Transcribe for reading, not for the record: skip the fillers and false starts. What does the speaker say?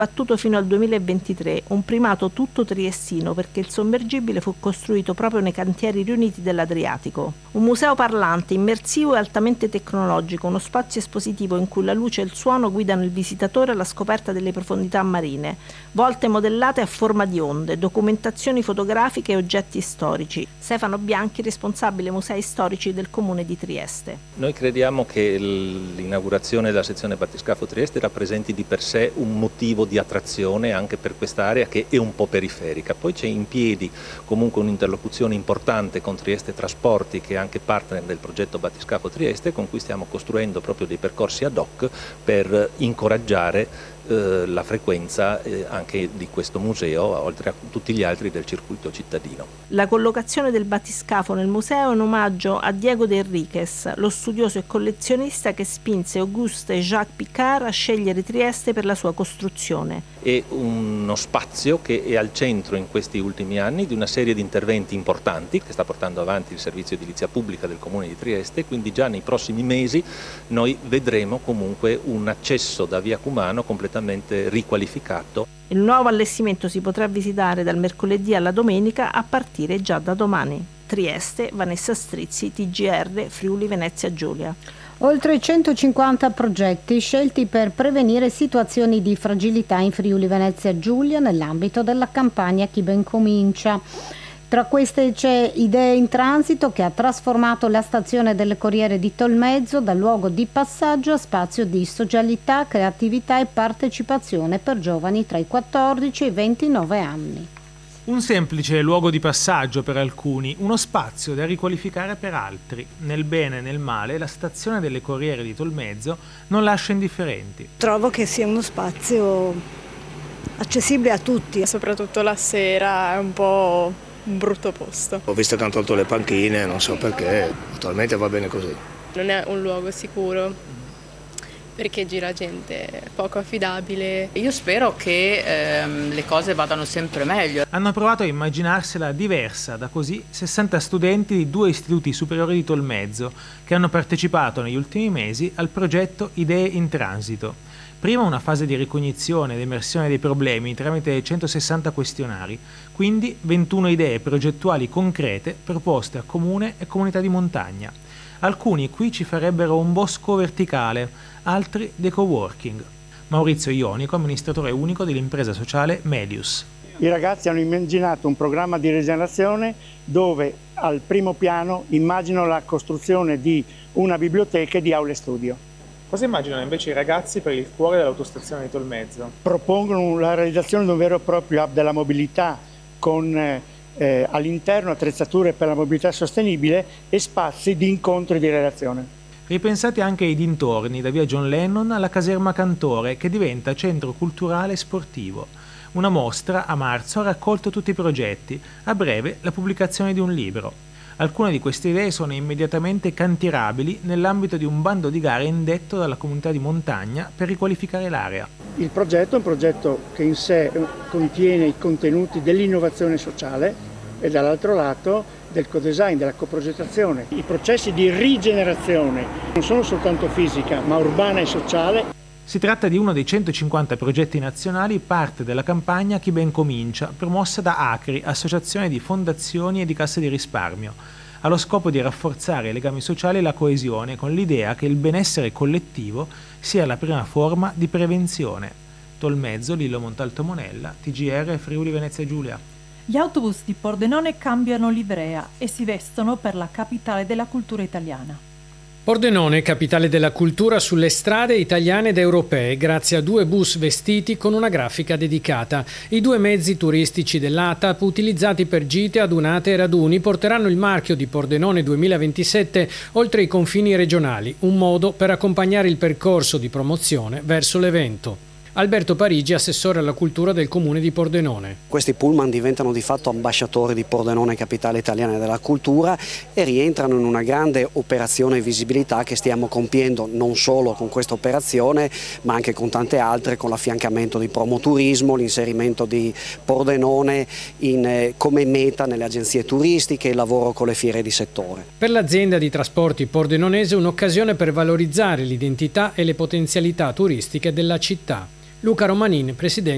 battuto fino al 2023, un primato tutto triestino perché il sommergibile fu costruito proprio nei cantieri riuniti dell'Adriatico. Un museo parlante, immersivo e altamente tecnologico, uno spazio espositivo in cui la luce e il suono guidano il visitatore alla scoperta delle profondità marine, volte modellate a forma di onde, documentazioni fotografiche e oggetti storici. Stefano Bianchi, responsabile musei storici del Comune di Trieste. Noi crediamo che l'inaugurazione della sezione Battiscafo Trieste rappresenti di per sé un motivo di attrazione anche per quest'area che è un po' periferica. Poi c'è in piedi comunque un'interlocuzione importante con Trieste Trasporti, che è anche partner del progetto Battiscafo Trieste, con cui stiamo costruendo proprio dei percorsi ad hoc per incoraggiare la frequenza anche di questo museo, oltre a tutti gli altri del circuito cittadino. La collocazione del battiscafo nel museo è un omaggio a Diego de Enriquez, lo studioso e collezionista che spinse Auguste e Jacques Picard a scegliere Trieste per la sua costruzione. È uno spazio che è al centro in questi ultimi anni di una serie di interventi importanti che sta portando avanti il servizio edilizia pubblica del Comune di Trieste, quindi già nei prossimi mesi noi vedremo comunque un accesso da via Cumano completamente riqualificato. Il nuovo allestimento si potrà visitare dal mercoledì alla domenica a partire già da domani. Trieste, Vanessa Strizzi, TGR, Friuli Venezia Giulia. Oltre 150 progetti scelti per prevenire situazioni di fragilità in Friuli Venezia Giulia nell'ambito della campagna Chi ben comincia. Tra queste c'è Idee in Transito, che ha trasformato la stazione delle Corriere di Tolmezzo da luogo di passaggio a spazio di socialità, creatività e partecipazione per giovani tra i 14 e i 29 anni. Un semplice luogo di passaggio per alcuni, uno spazio da riqualificare per altri. Nel bene e nel male, la stazione delle Corriere di Tolmezzo non lascia indifferenti. Trovo che sia uno spazio accessibile a tutti. Soprattutto la sera è un po' un brutto posto. Ho visto che hanno tolto le panchine, non so perché, attualmente va bene così. Non è un luogo sicuro perché gira gente poco affidabile. Io spero che le cose vadano sempre meglio. Hanno provato a immaginarsela diversa, da così 60 studenti di 2 istituti superiori di Tolmezzo che hanno partecipato negli ultimi mesi al progetto Idee in Transito. Prima una fase di ricognizione ed emersione dei problemi tramite 160 questionari, quindi 21 idee progettuali concrete proposte a comune e comunità di montagna. Alcuni qui ci farebbero un bosco verticale, altri dei coworking. Maurizio Ionico, amministratore unico dell'impresa sociale Melius. I ragazzi hanno immaginato un programma di rigenerazione dove al primo piano immaginano la costruzione di una biblioteca e di aule studio. Cosa immaginano invece i ragazzi per il cuore dell'autostazione di Tolmezzo? Propongono la realizzazione di un vero e proprio hub della mobilità con all'interno attrezzature per la mobilità sostenibile e spazi di incontro e di relazione. Ripensate anche ai dintorni, da via John Lennon alla caserma Cantore, che diventa centro culturale e sportivo. Una mostra a marzo ha raccolto tutti i progetti, a breve la pubblicazione di un libro. Alcune di queste idee sono immediatamente cantierabili nell'ambito di un bando di gare indetto dalla comunità di montagna per riqualificare l'area. Il progetto è un progetto che in sé contiene i contenuti dell'innovazione sociale e dall'altro lato del co-design, della coprogettazione. I processi di rigenerazione non sono soltanto fisica, ma urbana e sociale. Si tratta di uno dei 150 progetti nazionali parte della campagna Chi ben comincia, promossa da ACRI, Associazione di Fondazioni e di Casse di Risparmio, allo scopo di rafforzare i legami sociali e la coesione, con l'idea che il benessere collettivo sia la prima forma di prevenzione. Tolmezzo, Lillo Montalto Monella, TGR Friuli Venezia Giulia. Gli autobus di Pordenone cambiano livrea e si vestono per la capitale della cultura italiana. Pordenone, capitale della cultura sulle strade italiane ed europee, grazie a 2 bus vestiti con una grafica dedicata. I 2 mezzi turistici dell'ATAP, utilizzati per gite, adunate e raduni, porteranno il marchio di Pordenone 2027 oltre i confini regionali, un modo per accompagnare il percorso di promozione verso l'evento. Alberto Parigi, assessore alla cultura del comune di Pordenone. Questi pullman diventano di fatto ambasciatori di Pordenone, capitale italiana della cultura, e rientrano in una grande operazione visibilità che stiamo compiendo non solo con questa operazione ma anche con tante altre, con l'affiancamento di promoturismo, l'inserimento di Pordenone come meta nelle agenzie turistiche e il lavoro con le fiere di settore. Per l'azienda di trasporti pordenonese un'occasione per valorizzare l'identità e le potenzialità turistiche della città. Luca Romanin, presidente